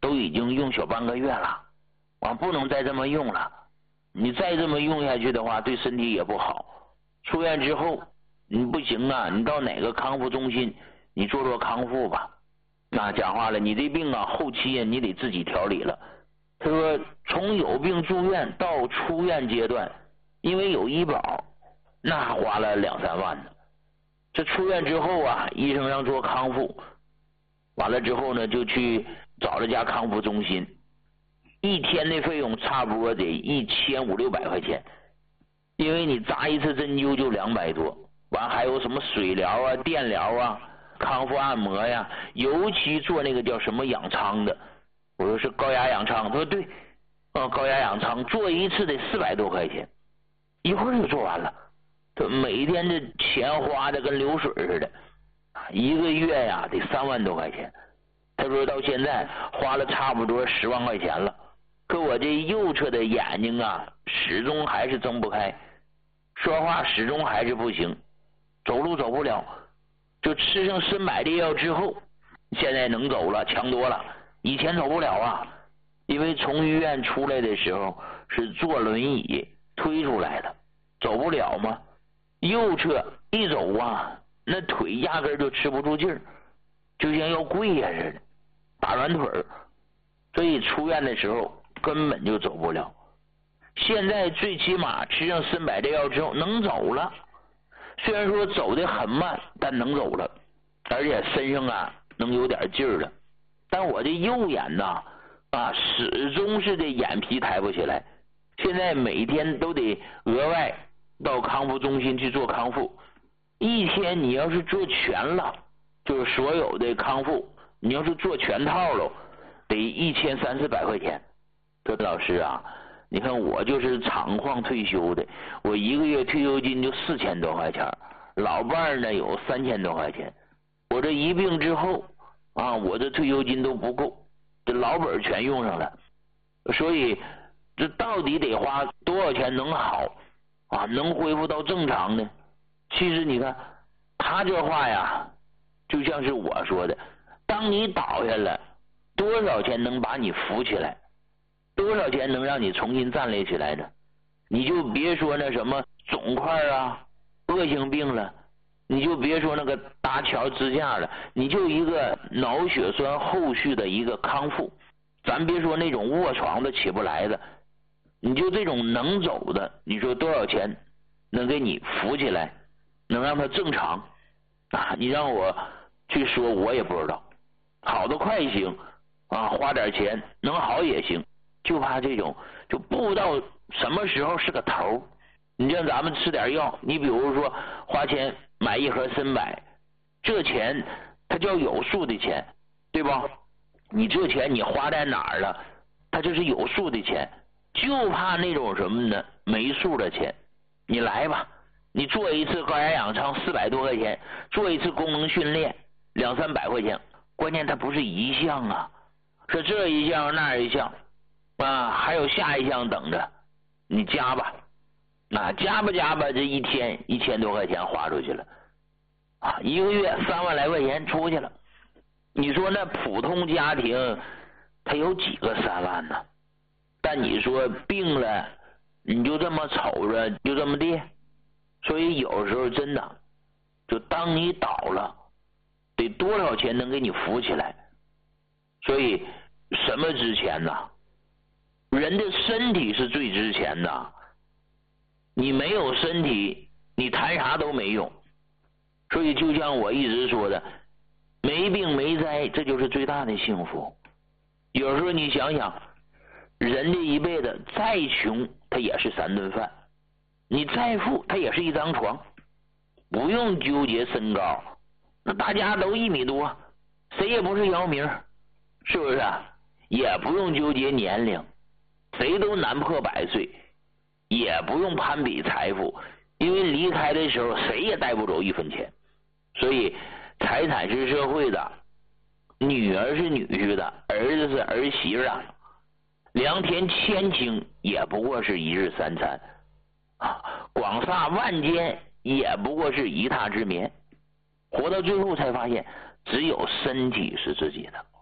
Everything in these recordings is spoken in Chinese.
都已经用小半个月了，不能再这么用了。你再这么用下去的话，对身体也不好。出院之后，你不行啊，你到哪个康复中心，你做做康复吧。讲话了，你这病后期你得自己调理了。他说，从有病住院到出院阶段，因为有医保，那花了2、3万呢。这出院之后医生让做康复，完了之后呢，就去找了家康复中心，一天的费用差不多得1500、600块钱，因为你扎一次针灸就200多，完还有什么水疗电疗康复按摩呀，尤其做那个叫什么养仓的，我说是高压氧舱，他说对，高压氧舱做一次得400多块钱，一会儿就做完了。他每天的钱花的跟流水似的，一个月得3万多块钱。他说到现在花了差不多10万块钱了，可我这右侧的眼睛始终还是睁不开，说话始终还是不行，走路走不了。就吃上参柏的药之后，现在能走了，强多了。以前走不了因为从医院出来的时候是坐轮椅推出来的，走不了嘛。右侧一走那腿压根就吃不住劲儿，就像要跪下似的，打软腿儿。所以出院的时候根本就走不了。现在最起码吃上参柏的药之后能走了，虽然说走得很慢，但能走了，而且身上能有点劲儿了。但我这右眼始终是这眼皮抬不起来，现在每天都得额外到康复中心去做康复。一天你要是做全了，就是所有的康复，你要是做全套了，得1300、400块钱。说老师你看我就是厂矿退休的，我一个月退休金就4000多块钱，老伴呢有3000多块钱，我这一病之后我这退休金都不够，这老本全用上了，所以这到底得花多少钱能好能恢复到正常呢？其实你看他这话就像是我说的，当你倒下了，多少钱能把你扶起来，多少钱能让你重新站立起来呢？你就别说那什么肿块恶性病了，你就别说那个搭桥支架了，你就一个脑血栓后续的一个康复，咱别说那种卧床的起不来的，你就这种能走的，你说多少钱能给你扶起来，能让他正常你让我去说我也不知道，好的快行花点钱能好也行，就怕这种就不知道什么时候是个头。你让咱们吃点药，你比如说花钱买一盒参柏，这钱它叫有数的钱，对吧？你这钱你花在哪儿了，它就是有数的钱，就怕那种什么呢没数的钱。你来吧，你做一次高压氧舱400多块钱，做一次功能训练2、300块钱，关键它不是一项是这一项那一项还有下一项等着，你加吧加吧，这一天1000多块钱花出去了一个月3万来块钱出去了。你说那普通家庭他有几个3万呢？但你说病了你就这么瞅着就这么地，所以有时候真的就当你倒了得多少钱能给你扶起来。所以什么值钱呢？人的身体是最值钱的，你没有身体你谈啥都没用。所以就像我一直说的，没病没灾，这就是最大的幸福。有时候你想想，人这一辈子再穷他也是3顿饭，你再富他也是一张床，不用纠结身高，那大家都1米多，谁也不是姚明，是不是也不用纠结年龄，谁都难破100岁，也不用攀比财富，因为离开的时候谁也带不走1分钱。所以财产是社会的，女儿是女婿的，儿子是儿媳妇良田千顷也不过是1日3餐广厦万间也不过是一榻之眠。活到最后才发现，只有身体是自己的。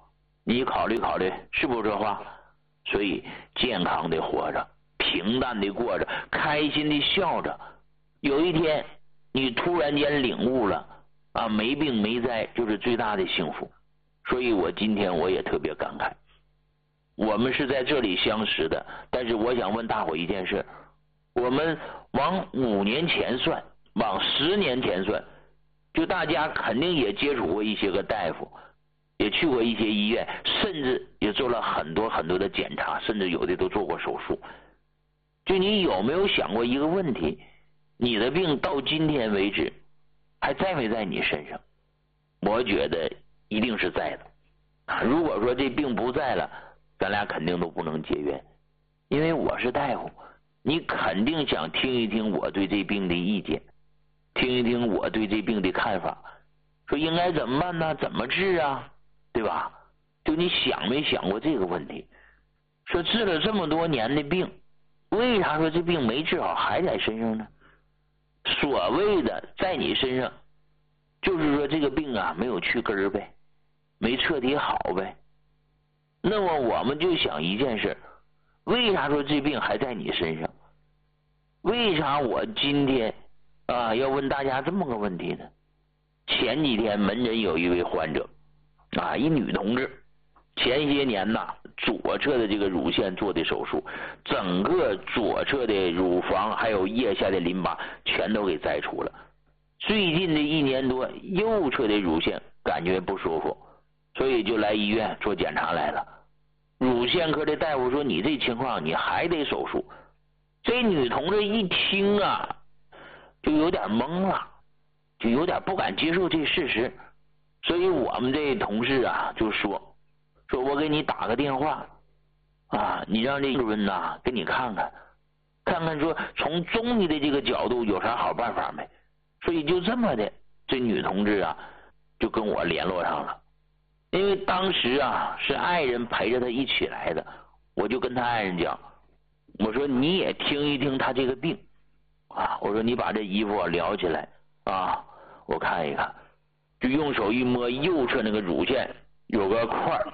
你考虑考虑，是不是这话？所以健康的活着，平淡的过着，开心的笑着。有一天你突然间领悟了啊，没病没灾就是最大的幸福。所以我今天我也特别感慨，我们是在这里相识的，但是我想问大伙一件事，我们往5年前算，往10年前算，就大家肯定也接触过一些个大夫，也去过一些医院，甚至也做了很多很多的检查，甚至有的都做过手术。就你有没有想过一个问题，你的病到今天为止还在没在你身上？我觉得一定是在的。如果说这病不在了，咱俩肯定都不能结缘。因为我是大夫，你肯定想听一听我对这病的意见，听一听我对这病的看法，说应该怎么办呢？怎么治啊？对吧？就你想没想过这个问题？说治了这么多年的病，为啥说这病没治好还在身上呢？所谓的在你身上，就是说这个病啊没有去根儿呗，没彻底好呗。那么我们就想一件事，为啥说这病还在你身上？为啥我今天啊要问大家这么个问题呢？前几天门诊有一位患者啊，一女同志，前些年呐左侧的这个乳腺做的手术，整个左侧的乳房还有腋下的淋巴全都给摘除了。最近的1年多，右侧的乳腺感觉不舒服，所以就来医院做检查来了。乳腺科的大夫说，你这情况你还得手术。这女同志一听啊就有点懵了，就有点不敢接受这事实。所以我们这同事啊就说我给你打个电话啊，你让这主任呐给你看看说从中医的这个角度有啥好办法没。所以就这么的，这女同志啊就跟我联络上了。因为当时啊是爱人陪着她一起来的，我就跟她爱人讲，我说你也听一听她这个病啊，我说你把这衣服啊撩起来啊，我看一看。就用手一摸右侧那个乳腺有个块儿，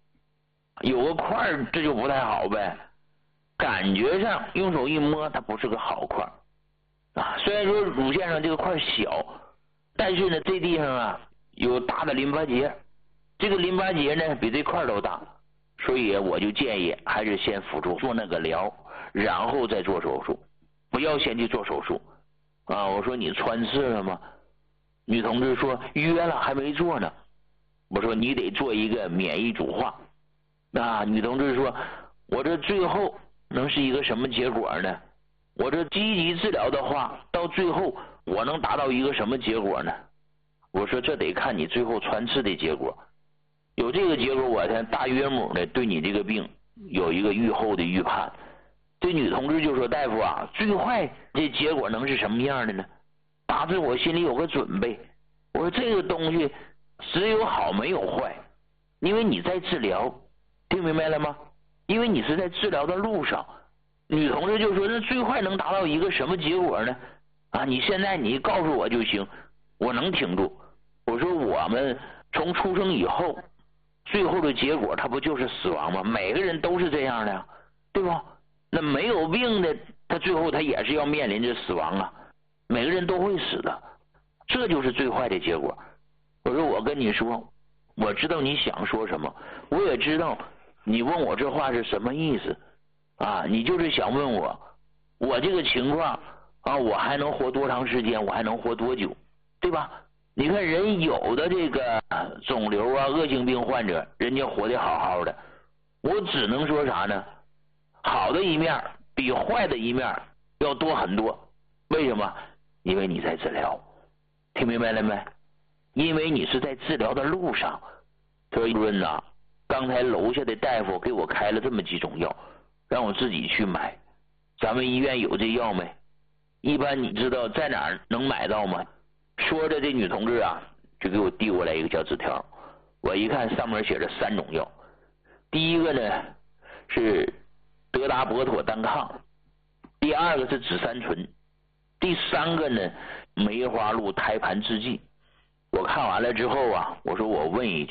这就不太好呗。感觉上用手一摸它不是个好块啊，虽然说乳腺上这个块小，但是呢这地方啊有大的淋巴结，这个淋巴结呢比这块都大，所以我就建议还是先辅助做那个疗，然后再做手术，不要先去做手术啊。我说你穿刺了吗？女同志说约了还没做呢。我说你得做一个免疫主化。女同志说我这最后能是一个什么结果呢？我这积极治疗的话，到最后我能达到一个什么结果呢？我说这得看你最后穿刺的结果，有这个结果我才大约母呢对你这个病有一个预后的预判。这女同志就说大夫啊，最坏这结果能是什么样的呢？大致我心里有个准备。我说这个东西只有好没有坏，因为你在治疗，听明白了吗？因为你是在治疗的路上。女同志就说那最坏能达到一个什么结果呢？啊，你现在你告诉我就行，我能挺住。我说我们从出生以后最后的结果它不就是死亡吗？每个人都是这样的呀，对吧？那没有病的他最后他也是要面临着死亡啊，每个人都会死的，这就是最坏的结果。我说我跟你说，我知道你想说什么，我也知道你问我这话是什么意思啊，你就是想问我这个情况啊，我还能活多长时间，我还能活多久，对吧？你看人有的这个肿瘤啊恶性病患者，人家活得好好的，我只能说啥呢？好的一面比坏的一面要多很多。为什么？因为你在治疗，听明白了没？因为你是在治疗的路上。所以主任呐，刚才楼下的大夫给我开了这么几种药，让我自己去买。咱们医院有这药没？一般你知道在哪儿能买到吗？说着这女同志啊就给我递过来一个小纸条，我一看上面写着3种药。第一个呢是德达博妥单抗，第二个是紫杉醇，第三个呢梅花鹿胎盘制剂。我看完了之后啊，我说我问一句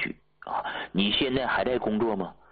啊，你现在还在工作吗？